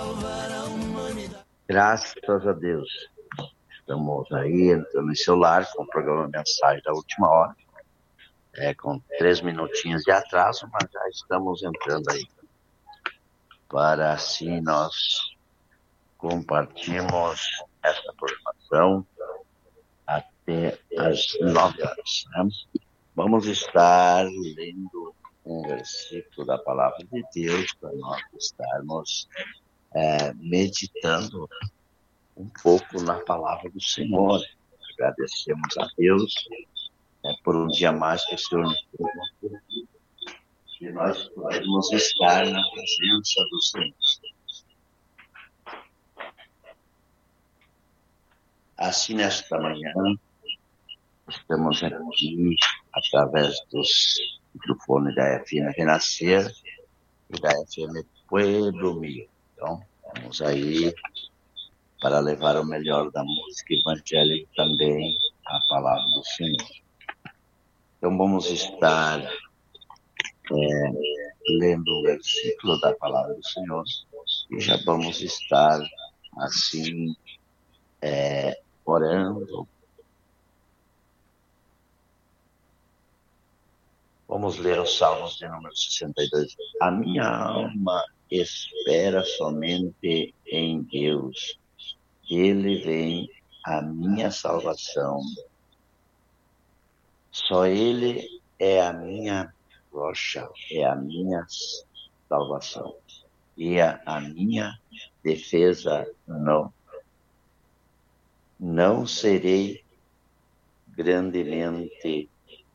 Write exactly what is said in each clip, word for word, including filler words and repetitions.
Graças a Deus. Estamos aí entrando em celular com o programa Mensagem da Última Hora. É, com três minutinhos de atraso, mas já estamos entrando aí. Para assim nós compartilharmos essa programação até às nove horas. Né? Vamos estar lendo um versículo da Palavra de Deus para nós estarmos é, meditando um pouco na Palavra do Senhor. Agradecemos a Deus é, por um dia mais que o Senhor nos deu, que nós podemos estar na presença do Senhor. Assim, nesta manhã, estamos aqui através dos microfones da F M Renascer e da F M Pueblo Mío. Então, vamos aí para levar o melhor da música evangélica e também a palavra do Senhor. Então, vamos estar é, lendo o versículo da palavra do Senhor e já vamos estar, assim, é, orando. Vamos ler os Salmos de número sessenta e dois. A minha alma espera somente em Deus. Dele vem a minha salvação. Só Ele é a minha rocha, é a minha salvação. E a, a minha defesa não. Não serei grandemente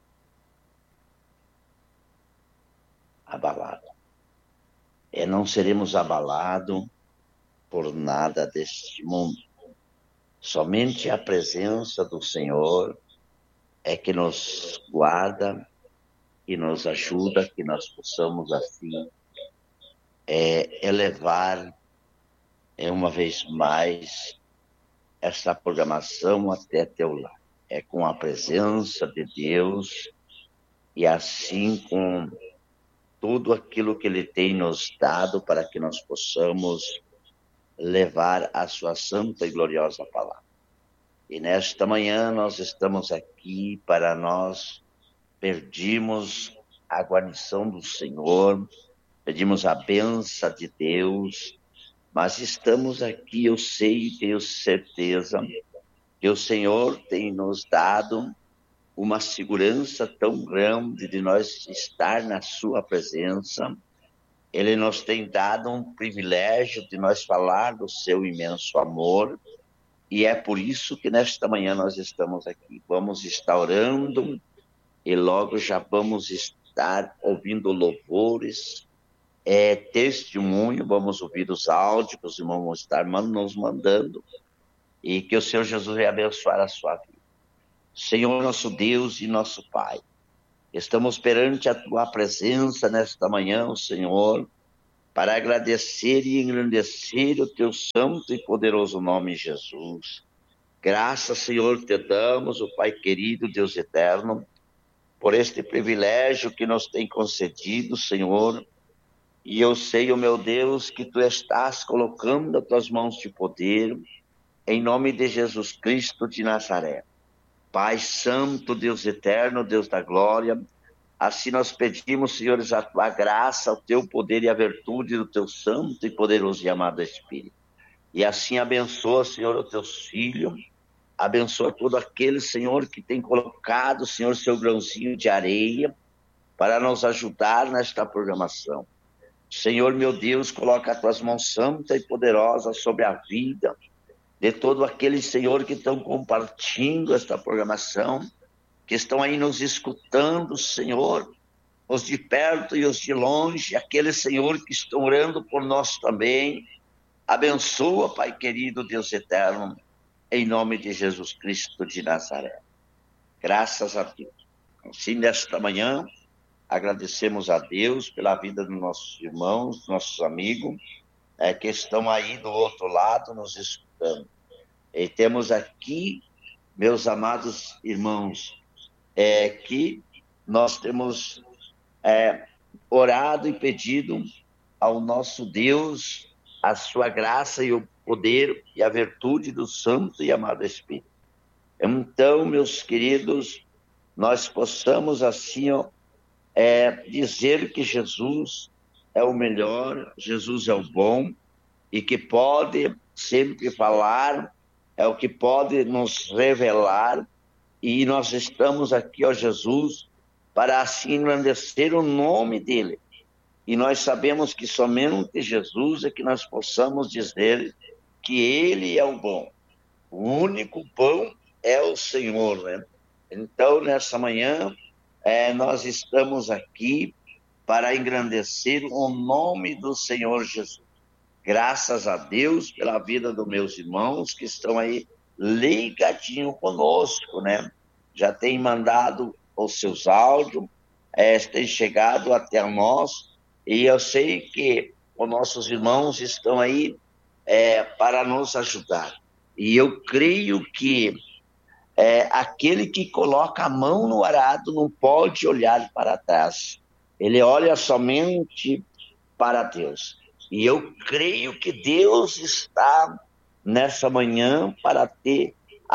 abalado. É, não seremos abalados por nada deste mundo. Somente a presença do Senhor é que nos guarda e nos ajuda, que nós possamos assim é, elevar é, uma vez mais essa programação até teu lar. É com a presença de Deus e assim com tudo aquilo que Ele tem nos dado para que nós possamos levar a sua santa e gloriosa palavra. E nesta manhã nós estamos aqui para nós pedirmos a guarnição do Senhor, pedimos a bênção de Deus, mas estamos aqui, eu sei e tenho certeza que o Senhor tem nos dado uma segurança tão grande de nós estar na sua presença. Ele nos tem dado um privilégio de nós falar do seu imenso amor, e é por isso que nesta manhã nós estamos aqui. Vamos estar orando e logo já vamos estar ouvindo louvores, é, testemunho, vamos ouvir os áudios que os irmãos vão estar nos mandando, e que o Senhor Jesus vai abençoar a sua vida. Senhor, nosso Deus e nosso Pai, estamos perante a Tua presença nesta manhã, Senhor, para agradecer e engrandecer o Teu santo e poderoso nome, Jesus. Graças, Senhor, te damos, o Pai querido, Deus eterno, por este privilégio que nos tem concedido, Senhor. E eu sei, o meu Deus, que Tu estás colocando as Tuas mãos de poder, em nome de Jesus Cristo de Nazaré. Pai Santo, Deus eterno, Deus da glória, assim nós pedimos, senhores, a Tua graça, o Teu poder e a virtude do Teu santo e poderoso e amado Espírito. E assim abençoa, Senhor, os Teus filhos, abençoa todo aquele, Senhor, que tem colocado, Senhor, seu grãozinho de areia para nos ajudar nesta programação. Senhor, meu Deus, coloca as Tuas mãos santas e poderosas sobre a vida de todo aquele, Senhor, que estão compartilhando esta programação, que estão aí nos escutando, Senhor, os de perto e os de longe, aqueles, Senhor, que estão orando por nós também. Abençoa, Pai querido, Deus eterno, em nome de Jesus Cristo de Nazaré. Graças a Deus. Assim, nesta manhã, agradecemos a Deus pela vida dos nossos irmãos, nossos amigos, é, que estão aí do outro lado nos escutando. E temos aqui, meus amados irmãos, é, que nós temos é, orado e pedido ao nosso Deus a sua graça e o poder e a virtude do Santo e amado Espírito. Então, meus queridos, nós possamos assim, ó, é, dizer que Jesus é o melhor, Jesus é o bom, e que pode sempre falar, é o que pode nos revelar, e nós estamos aqui, ó Jesus, para assim engrandecer o nome dele. E nós sabemos que somente Jesus é que nós possamos dizer que ele é o bom. O único bom é o Senhor, né? Então, nessa manhã, é, nós estamos aqui para engrandecer o nome do Senhor Jesus. Graças a Deus pela vida dos meus irmãos que estão aí ligadinho conosco, né? Já tem mandado os seus áudios, é, tem chegado até nós, e eu sei que os nossos irmãos estão aí é, para nos ajudar. E eu creio que é, aquele que coloca a mão no arado não pode olhar para trás. Ele olha somente para Deus. E eu creio que Deus está nessa manhã para te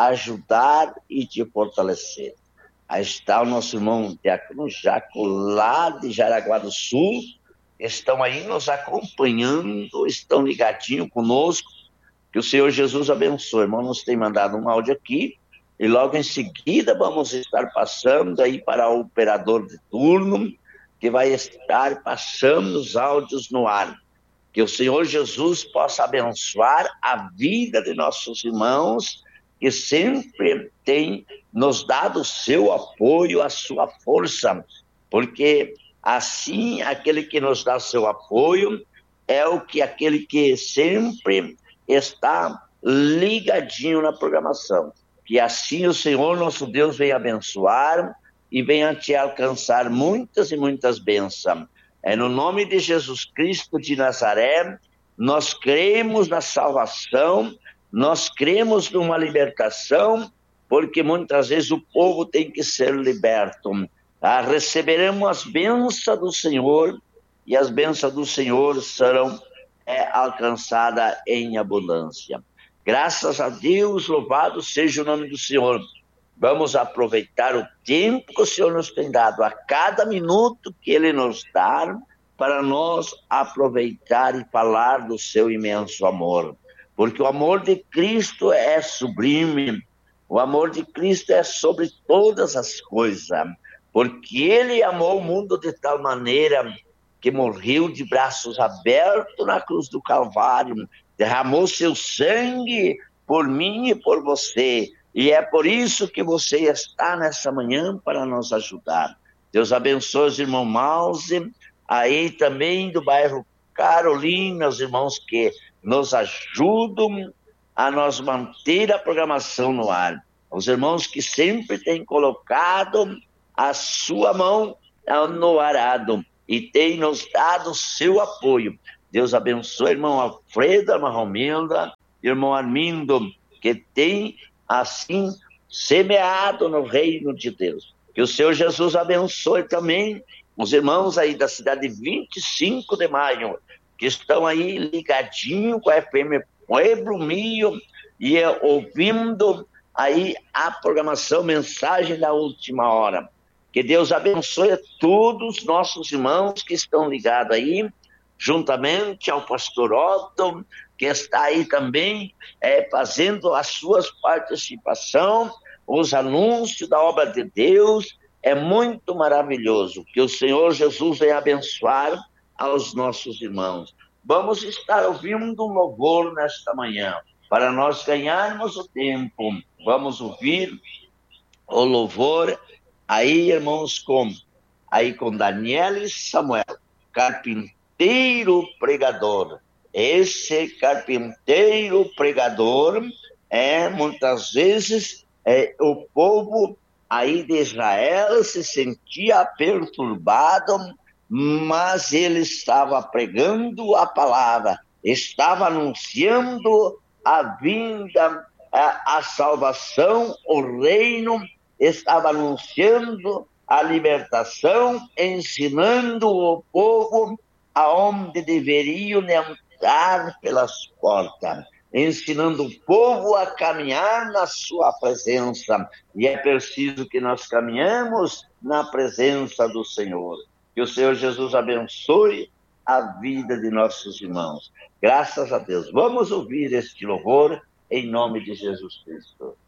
ajudar e te fortalecer. Aí está o nosso irmão Diácono Jaco, lá de Jaraguá do Sul, estão aí nos acompanhando, estão ligadinhos conosco. Que o Senhor Jesus abençoe. Irmão, nos tem mandado um áudio aqui, e logo em seguida vamos estar passando aí para o operador de turno, que vai estar passando os áudios no ar. Que o Senhor Jesus possa abençoar a vida de nossos irmãos, que sempre tem nos dado o seu apoio, a sua força, porque assim aquele que nos dá seu apoio é o que aquele que sempre está ligadinho na programação. Que assim o Senhor nosso Deus venha abençoar e venha te alcançar muitas e muitas bênçãos. É no nome de Jesus Cristo de Nazaré, nós cremos na salvação, nós cremos numa libertação, porque muitas vezes o povo tem que ser liberto. Ah, receberemos as bênçãos do Senhor, e as bênçãos do Senhor serão é, alcançadas em abundância. Graças a Deus, louvado seja o nome do Senhor. Vamos aproveitar o tempo que o Senhor nos tem dado, a cada minuto que Ele nos dá, para nós aproveitar e falar do seu imenso amor. Porque o amor de Cristo é sublime, o amor de Cristo é sobre todas as coisas, porque Ele amou o mundo de tal maneira que morreu de braços abertos na cruz do Calvário, derramou seu sangue por mim e por você. E é por isso que você está nessa manhã para nos ajudar. Deus abençoe os irmãos Mause, aí também do bairro Carolina, os irmãos que nos ajudam a nos manter a programação no ar. Os irmãos que sempre têm colocado a sua mão no arado e têm nos dado seu apoio. Deus abençoe, irmão Alfredo, irmã Romilda, irmão Armindo, que tem assim semeado no reino de Deus. Que o Senhor Jesus abençoe também os irmãos aí da cidade vinte e cinco de maio, que estão aí ligadinho com a F M Pueblo Mío e ouvindo aí a programação Mensagem da Última Hora. Que Deus abençoe todos os nossos irmãos que estão ligados aí, juntamente ao pastor Otto, que está aí também é, fazendo as suas participações, os anúncios da obra de Deus. É muito maravilhoso. Que o Senhor Jesus venha abençoar aos nossos irmãos. Vamos estar ouvindo um louvor nesta manhã, para nós ganharmos o tempo. Vamos ouvir o louvor aí, irmãos, com, aí com Daniel e Samuel, carpinteiro pregador. Esse carpinteiro pregador, é, muitas vezes, é, o povo aí de Israel se sentia perturbado, mas ele estava pregando a palavra, estava anunciando a vinda, a, a salvação, o reino, estava anunciando a libertação, ensinando o povo aonde deveriam entrar pelas portas, ensinando o povo a caminhar na sua presença. E é preciso que nós caminhemos na presença do Senhor. Que o Senhor Jesus abençoe a vida de nossos irmãos. Graças a Deus. Vamos ouvir este louvor em nome de Jesus Cristo.